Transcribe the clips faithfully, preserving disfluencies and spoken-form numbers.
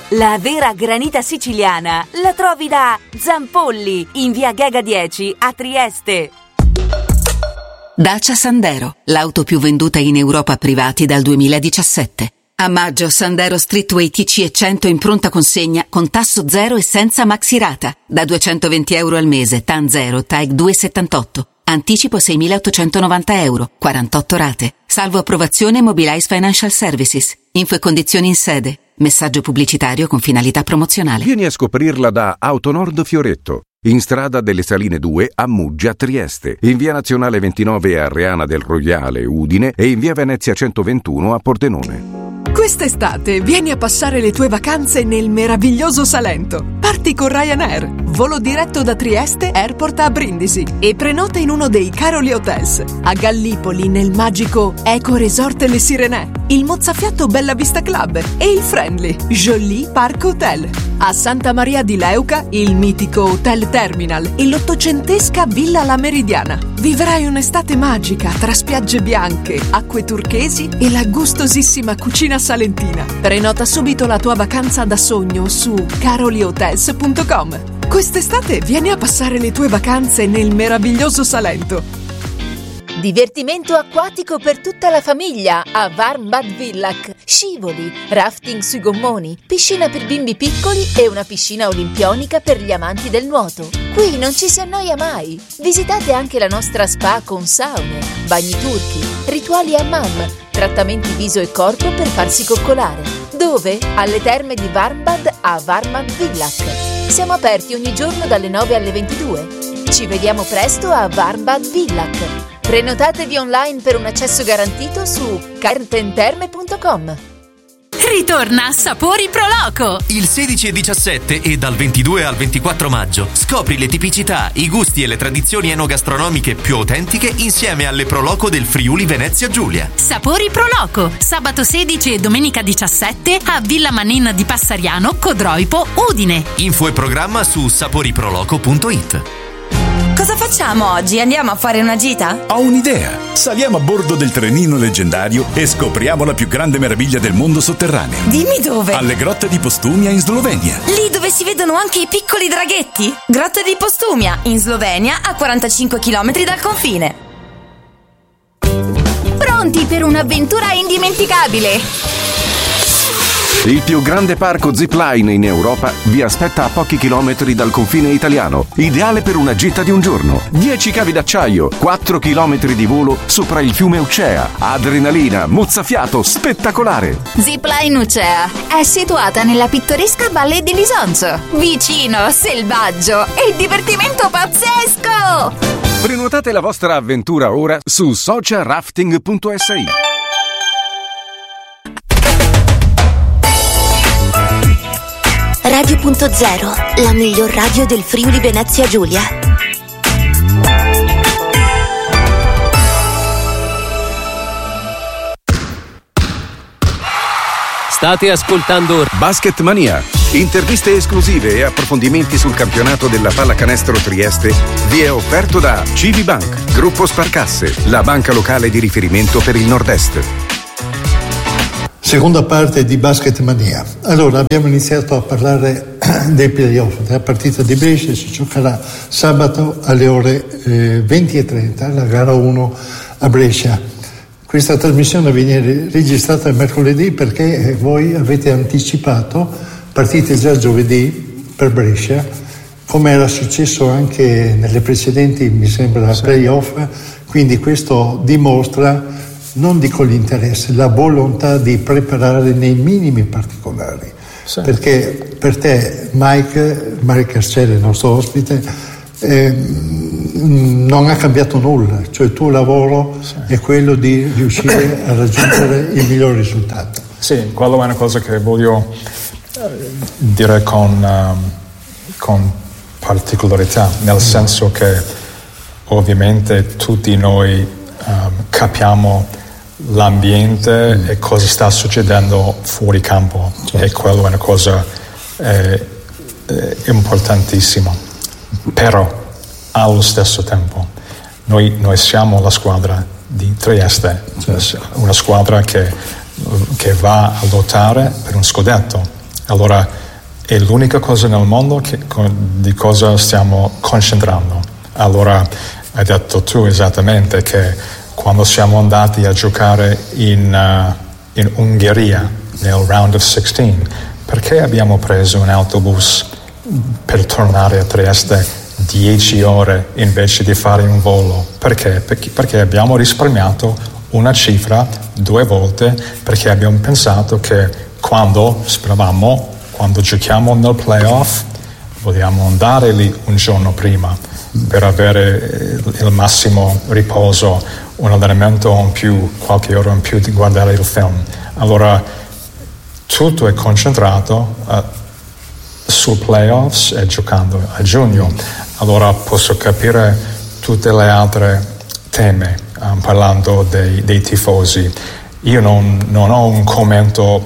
La vera granita siciliana la trovi da Zampolli, in via Ghega dieci a Trieste. Dacia Sandero, l'auto più venduta in Europa a privati dal duemiladiciassette. A maggio Sandero Streetway T C e cento in pronta consegna con tasso zero e senza maxirata. Da duecentoventi euro al mese, T A N zero, T A E C due virgola settantotto. Anticipo seimilaottocentonovanta euro, quarantotto rate. Salvo approvazione Mobilize Financial Services. Info e condizioni in sede. Messaggio pubblicitario con finalità promozionale. Vieni a scoprirla da Autonord Fioretto. In strada delle Saline due a Muggia, Trieste, in via Nazionale ventinove a Reana del Rogliale, Udine e in via Venezia centoventuno a Pordenone. Quest'estate vieni a passare le tue vacanze nel meraviglioso Salento. Parti con Ryanair, volo diretto da Trieste Airport a Brindisi e prenota in uno dei Caroli Hotels. A Gallipoli nel magico Eco Resort Le Sirene, il mozzafiato Bella Vista Club e il friendly Jolie Park Hotel. A Santa Maria di Leuca il mitico Hotel Terminal e l'ottocentesca Villa La Meridiana. Vivrai un'estate magica tra spiagge bianche, acque turchesi e la gustosissima cucina salentina. Prenota subito la tua vacanza da sogno su caroli hotels punto com. Quest'estate vieni a passare le tue vacanze nel meraviglioso Salento. Divertimento acquatico per tutta la famiglia a Warmbad Villach. Scivoli, rafting sui gommoni, piscina per bimbi piccoli e una piscina olimpionica per gli amanti del nuoto. Qui non ci si annoia mai. Visitate anche la nostra spa con saune, bagni turchi, rituali hammam, trattamenti viso e corpo per farsi coccolare. Dove? Alle terme di Warmbad a Warmbad Villach. Siamo aperti ogni giorno dalle nove alle ventidue. Ci vediamo presto a Warmbad Villach. Prenotatevi online per un accesso garantito su cartenterme punto com. Ritorna Sapori Pro Loco! Il sedici e diciassette e dal ventidue al ventiquattro maggio scopri le tipicità, i gusti e le tradizioni enogastronomiche più autentiche insieme alle Pro Loco del Friuli Venezia Giulia. Sapori Pro Loco, sabato sedici e domenica diciassette a Villa Manin di Passariano, Codroipo, Udine. Info e programma su saporiproloco punto it. Cosa facciamo oggi? Andiamo a fare una gita? Ho un'idea! Saliamo a bordo del trenino leggendario e scopriamo la più grande meraviglia del mondo sotterraneo. Dimmi dove! Alle grotte di Postumia in Slovenia. Lì dove si vedono anche i piccoli draghetti? Grotte di Postumia, in Slovenia, a quarantacinque chilometri dal confine. Pronti per un'avventura indimenticabile? Il più grande parco zipline in Europa vi aspetta a pochi chilometri dal confine italiano, ideale per una gita di un giorno. dieci cavi d'acciaio, quattro chilometri di volo sopra il fiume Ucea, adrenalina, mozzafiato, spettacolare. Zipline Ucea è situata nella pittoresca Valle di Lisonzo, vicino, selvaggio e divertimento pazzesco! Prenotate la vostra avventura ora su sociarafting punto es i. Radio Punto Zero, la miglior radio del Friuli Venezia Giulia. State ascoltando Basket Mania. Interviste esclusive e approfondimenti sul campionato della pallacanestro Trieste vi è offerto da Civibank, Gruppo Sparcasse, la banca locale di riferimento per il Nord-Est. Seconda parte di Basket Mania. Allora, abbiamo iniziato a parlare dei playoff. La partita di Brescia si giocherà sabato alle ore eh, venti e trenta, la gara uno a Brescia. Questa trasmissione viene registrata mercoledì perché voi avete anticipato partite già giovedì per Brescia, come era successo anche nelle precedenti, mi sembra, sì. playoff. Quindi questo dimostra, non dico l'interesse, la volontà di preparare nei minimi particolari. Sì. Perché per te, Mike, Mike Carcere, il nostro ospite, eh, non ha cambiato nulla, cioè il tuo lavoro sì. è quello di riuscire a raggiungere il miglior risultato. Sì, quello è una cosa che voglio eh, dire con, um, con particolarità, nel senso che ovviamente tutti noi um, capiamo l'ambiente mm. e cosa sta succedendo fuori campo, certo. e quello è una cosa eh, eh, importantissima. Però allo stesso tempo noi, noi siamo la squadra di Trieste, certo. una squadra che, che va a lottare per un scudetto, Allora è l'unica cosa nel mondo che, di cosa stiamo concentrando. Allora hai detto tu esattamente che quando siamo andati a giocare in, uh, in Ungheria nel round of sixteen, perché abbiamo preso un autobus per tornare a Trieste dieci ore invece di fare un volo? Perché? Perché, perché abbiamo risparmiato una cifra due volte, perché abbiamo pensato che quando speravamo, quando giochiamo nel playoff, vogliamo andare lì un giorno prima per avere il massimo riposo, un allenamento in più, qualche ora in più di guardare il film. Allora tutto è concentrato uh, sul playoffs e giocando a giugno. Allora posso capire tutte le altre teme, um, parlando dei, dei tifosi. Io non, non ho un commento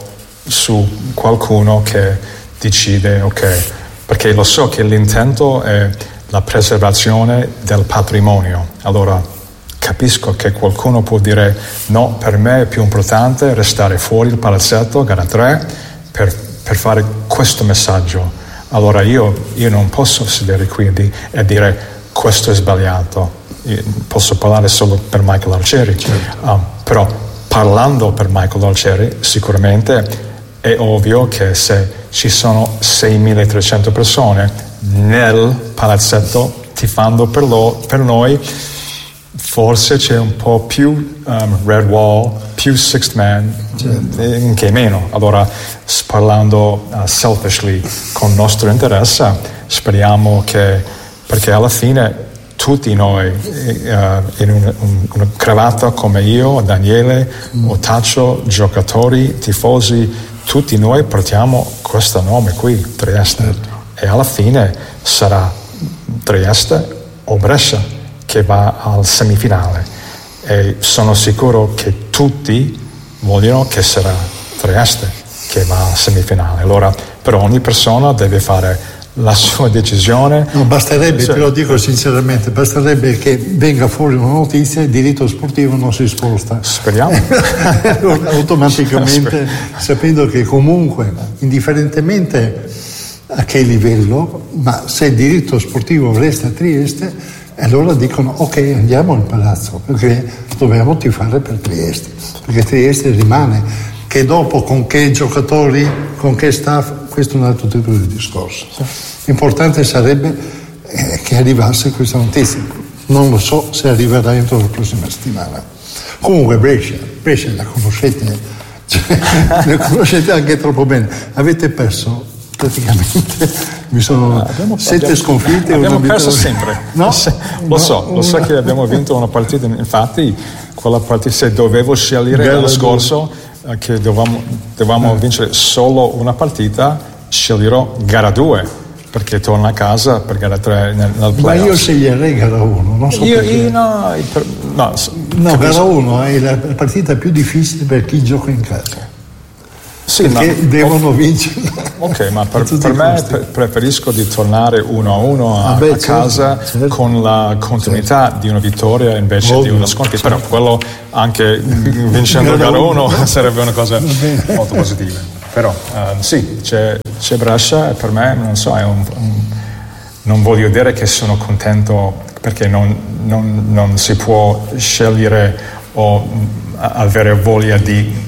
su qualcuno che decide, ok, perché lo so che l'intento è la preservazione del patrimonio. Allora capisco che qualcuno può dire no, per me è più importante restare fuori il palazzetto, gara tre, per, per fare questo messaggio. Allora io, io non posso sedere qui e dire questo è sbagliato. Io posso parlare solo per Michael Alcieri, certo. um, però parlando per Michael Alcieri sicuramente è ovvio che se ci sono seimilatrecento persone nel palazzetto tifando per, lo, per noi, forse c'è un po' più um, red wall, più sixth man, certo. Che meno. Allora, parlando uh, selfishly con nostro interesse, speriamo che, perché alla fine tutti noi, uh, in un, un, una cravatta come io, Daniele, mm. Otaccio, giocatori, tifosi, tutti noi portiamo questo nome qui, Trieste, certo. E alla fine sarà Trieste o Brescia che va al semifinale, e sono sicuro che tutti vogliono che sarà Trieste che va al semifinale. Allora per ogni persona deve fare la sua decisione. No, basterebbe, cioè, te lo dico sinceramente, basterebbe che venga fuori una notizia e il diritto sportivo non si sposta. Speriamo. Automaticamente, sapendo che comunque, indifferentemente a che livello, ma se il diritto sportivo resta a Trieste, allora dicono ok, andiamo al palazzo, perché dobbiamo tifare per Trieste, perché Trieste rimane. Che dopo con che giocatori, con che staff, questo è un altro tipo di discorso. L'importante sarebbe eh, che arrivasse questa notizia. Non lo so se arriverà entro la prossima settimana. Comunque Brescia, Brescia la conoscete, cioè, la conoscete anche troppo bene. Avete perso praticamente, mi sono abbiamo, sette abbiamo, sconfitte. Abbiamo una perso sempre. No? Lo no, so, lo so che abbiamo vinto una partita, infatti quella partita, se dovevo scegliere l'anno scorso che dovevamo, dovevamo eh. vincere solo una partita, sceglierò gara due, perché torno a casa per gara tre nel, nel playoff. Ma io sceglierei gara uno, non so io, perché. Io no, per, no, no gara uno è la partita più difficile per chi gioca in casa. Sì, perché ma, devono ok, vincere. Ok, ma per, per me pre- preferisco di tornare uno a uno a, ah beh, a casa, certo, certo. con la continuità certo. di una vittoria invece Ovvio, di una sconfitta. Certo. Però quello anche vincendo gara uno sarebbe una cosa molto positiva. Però uh, sì, c'è, c'è Brescia e per me, non so, è un, un, non voglio dire che sono contento perché non, non, non si può scegliere o avere voglia di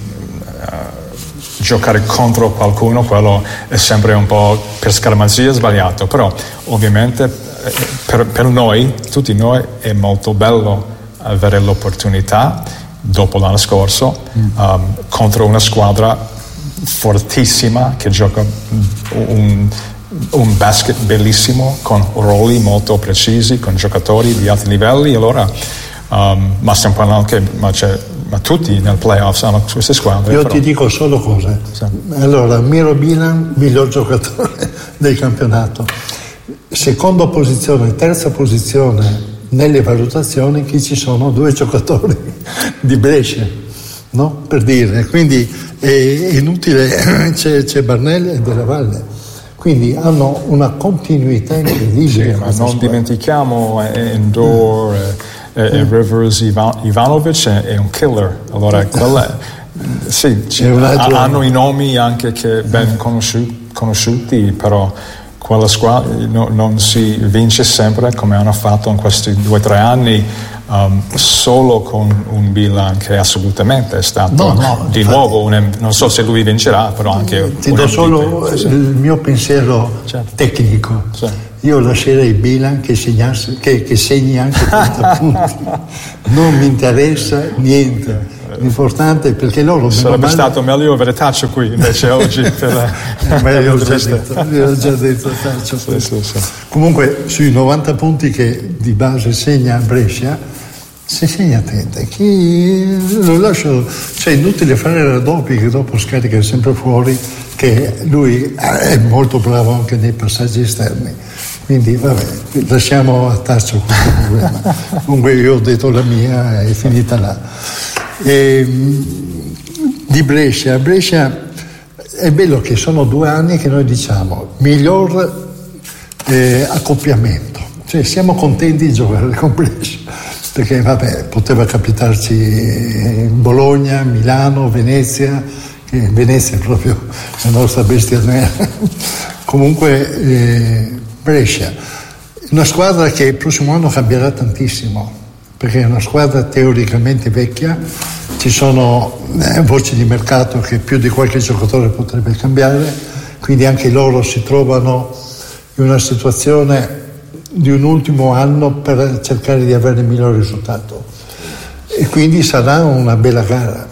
giocare contro qualcuno, quello è sempre un po' per scaramanzia sbagliato, però ovviamente per, per noi, tutti noi, è molto bello avere l'opportunità dopo l'anno scorso mm. um, contro una squadra fortissima che gioca un, un basket bellissimo con ruoli molto precisi, con giocatori di alti livelli. Allora um, ma stiamo parlando che ma c'è ma tutti nel playoffs hanno queste squadre. Io però. ti dico solo cose. Sì. Allora, Miro Bilan, miglior giocatore del campionato. Seconda posizione, terza posizione nelle valutazioni, che ci sono due giocatori di Brescia, no? Per dire. Quindi è inutile, c'è, c'è Barnelli e Della Valle. Quindi hanno una continuità incredibile. Sì, ma non squadra. dimentichiamo Endor. Mm. E, e Rivers Ivan, Ivanovic è, è un killer, allora quella, Sì, c- altro... hanno i nomi anche che ben conosciuti, conosciuti però quella squadra no, non si vince sempre come hanno fatto in questi due o tre anni, um, solo con un Milan che assolutamente è stato no, no, di infatti, nuovo un, non so se lui vincerà, però anche ti do solo sì. il mio pensiero certo. tecnico sì. Io lascerei il Milan che, segnasse, che, che segni anche trenta punti, non mi interessa niente. L'importante è perché loro sarebbe male... stato meglio avere Taccio qui invece oggi per la... ma io ho già detto, io ho già detto Taccio sì, sì, sì. Comunque sui novanta punti che di base segna Brescia, se segna attenta chi lo lascio, cioè è inutile fare raddoppi che dopo scarica sempre fuori, che lui è molto bravo anche nei passaggi esterni, quindi vabbè, lasciamo a Taccio questo problema. Comunque io ho detto la mia, è finita là. E, di Brescia Brescia è bello che sono due anni che noi diciamo miglior eh, accoppiamento, cioè siamo contenti di giocare con Brescia perché vabbè poteva capitarci in Bologna, Milano, Venezia, che Venezia è proprio la nostra bestia nera. Comunque eh, Brescia una squadra che il prossimo anno cambierà tantissimo perché è una squadra teoricamente vecchia, ci sono eh, voci di mercato che più di qualche giocatore potrebbe cambiare, quindi anche loro si trovano in una situazione di un ultimo anno per cercare di avere il miglior risultato e quindi sarà una bella gara.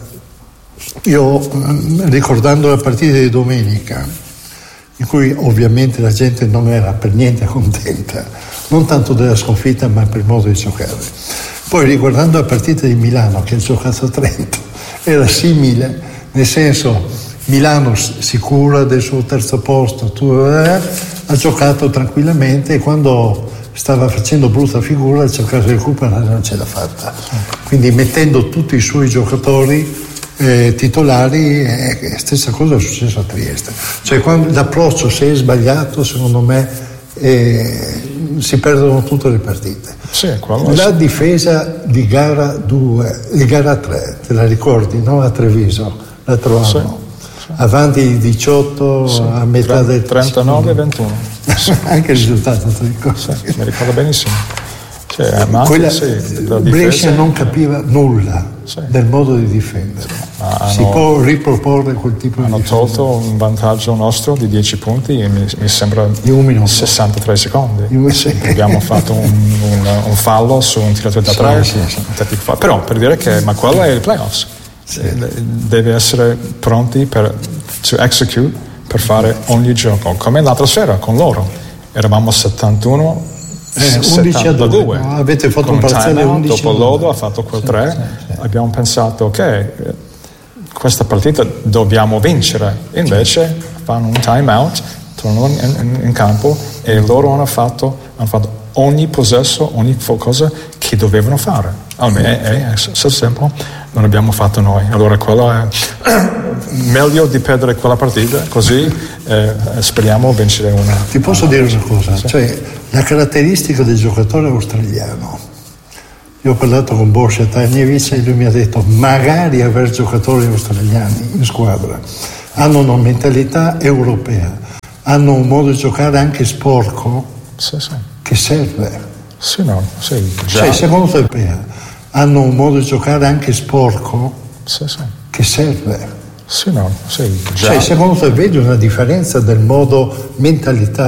Io ricordando la partita di domenica, in cui ovviamente la gente non era per niente contenta, non tanto della sconfitta ma per il modo di giocare. Poi riguardando la partita di Milano che ha giocato a Trento, era simile, nel senso Milano sicura del suo terzo posto, tu, eh, ha giocato tranquillamente e quando stava facendo brutta figura ha cercato di recuperare e non ce l'ha fatta. Quindi mettendo tutti i suoi giocatori eh, titolari, eh, stessa cosa è successa a Trieste. Cioè quando l'approccio se è sbagliato secondo me eh, si perdono tutte le partite. Sì, la difesa di gara due, di gara tre, te la ricordi, no? A Treviso, l'altro anno, sì, sì. Avanti di diciotto sì, a metà del trentanove ventuno. Sì. Anche il risultato ti ricordi? Sì, mi ricordo benissimo. Cioè, ma quella, sì, Brescia non capiva nulla sì. del modo di difendere. Ma si hanno, può riproporre quel tipo hanno di difesa. Hanno tolto un vantaggio nostro di dieci punti e mi, mi sembra di un minuto. sessantatré secondi. Sì, abbiamo fatto un, un, un fallo su un tiratore da tre, sì, sì, sì. Però per dire che ma quello è il playoffs. Sì. Deve essere pronti per to execute per fare ogni gioco, come l'altra sera con loro. Eravamo settantuno Eh, undici a due, no, avete fatto con un parziale undici dopo Lodo ha fatto quel tre sì, sì, sì. Abbiamo pensato ok questa partita dobbiamo vincere invece fanno un time out tornano in, in, in campo e loro hanno fatto, hanno fatto ogni possesso ogni cosa che dovevano fare almeno è sempre non abbiamo fatto noi, allora quello è meglio di perdere quella partita così eh, speriamo vincere una. Ti posso una, dire una cosa sì. Cioè la caratteristica del giocatore australiano, io ho parlato con Borja Tanjevic e lui mi ha detto magari aver giocatori australiani in squadra, hanno una mentalità europea, hanno un modo di giocare anche sporco sì, sì. che serve sì, no, sì, già. Cioè secondo te europea hanno un modo di giocare anche sporco sì, sì. che serve sì, no, sì, già. Cioè secondo te vedi una differenza del modo mentalità